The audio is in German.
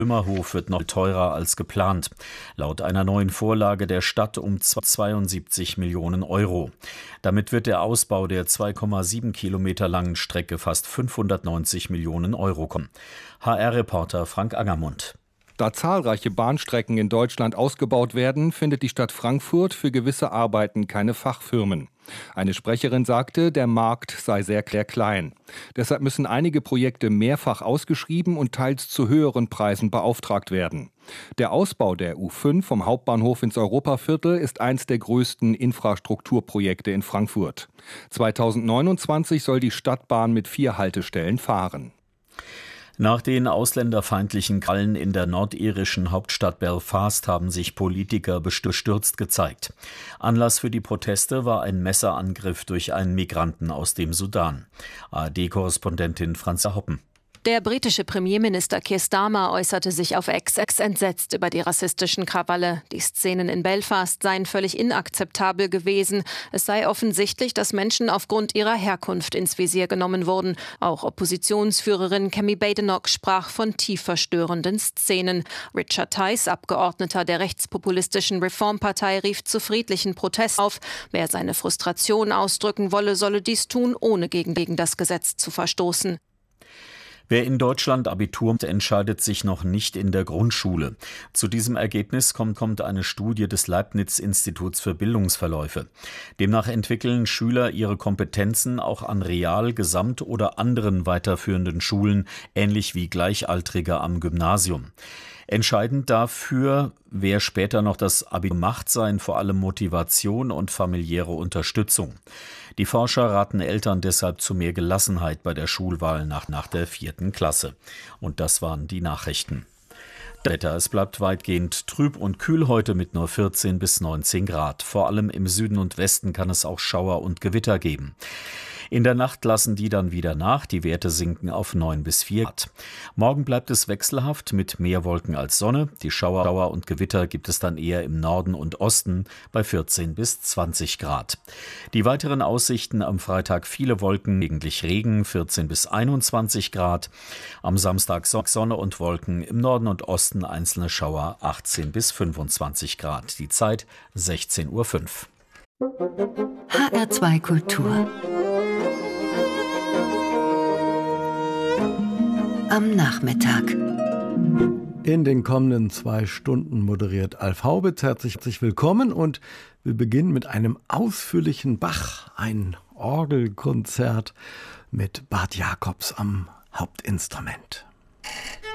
Böhmerhof wird noch teurer als geplant. Laut einer neuen Vorlage der Stadt um 72 Millionen Euro. Damit wird der Ausbau der 2,7 Kilometer langen Strecke fast 590 Millionen Euro kommen. HR-Reporter Frank Angermund. Da zahlreiche Bahnstrecken in Deutschland ausgebaut werden, findet die Stadt Frankfurt für gewisse Arbeiten keine Fachfirmen. Eine Sprecherin sagte, der Markt sei sehr klein. Deshalb müssen einige Projekte mehrfach ausgeschrieben und teils zu höheren Preisen beauftragt werden. Der Ausbau der U5 vom Hauptbahnhof ins Europaviertel ist eins der größten Infrastrukturprojekte in Frankfurt. 2029 soll die Stadtbahn mit 4 Haltestellen fahren. Nach den ausländerfeindlichen Krallen in der nordirischen Hauptstadt Belfast haben sich Politiker bestürzt gezeigt. Anlass für die Proteste war ein Messerangriff durch einen Migranten aus dem Sudan. ARD-Korrespondentin Franziska Hoppen. Der britische Premierminister Keir Starmer äußerte sich auf X entsetzt über die rassistischen Krawalle. Die Szenen in Belfast seien völlig inakzeptabel gewesen. Es sei offensichtlich, dass Menschen aufgrund ihrer Herkunft ins Visier genommen wurden. Auch Oppositionsführerin Kemi Badenoch sprach von tief verstörenden Szenen. Richard Tice, Abgeordneter der rechtspopulistischen Reformpartei, rief zu friedlichen Protesten auf. Wer seine Frustration ausdrücken wolle, solle dies tun, ohne gegen das Gesetz zu verstoßen. Wer in Deutschland Abitur macht, entscheidet sich noch nicht in der Grundschule. Zu diesem Ergebnis kommt eine Studie des Leibniz-Instituts für Bildungsverläufe. Demnach entwickeln Schüler ihre Kompetenzen auch an Real-, Gesamt- oder anderen weiterführenden Schulen, ähnlich wie Gleichaltrige am Gymnasium. Entscheidend dafür, wer später noch das Abitur macht, seien vor allem Motivation und familiäre Unterstützung. Die Forscher raten Eltern deshalb zu mehr Gelassenheit bei der Schulwahl nach der 4. Klasse. Und das waren die Nachrichten. Wetter: Es bleibt weitgehend trüb und kühl heute mit nur 14 bis 19 Grad. Vor allem im Süden und Westen kann es auch Schauer und Gewitter geben. In der Nacht lassen die dann wieder nach. Die Werte sinken auf 9 bis 4 Grad. Morgen bleibt es wechselhaft mit mehr Wolken als Sonne. Die Schauer und Gewitter gibt es dann eher im Norden und Osten bei 14 bis 20 Grad. Die weiteren Aussichten: am Freitag viele Wolken, gelegentlich Regen, 14 bis 21 Grad. Am Samstag Sonne und Wolken, im Norden und Osten einzelne Schauer, 18 bis 25 Grad. Die Zeit 16:05 Uhr. HR2 Kultur am Nachmittag. In den kommenden 2 Stunden moderiert Alf Haubitz. Herzlich willkommen, und wir beginnen mit einem ausführlichen Bach, ein Orgelkonzert mit Bart Jacobs am Hauptinstrument.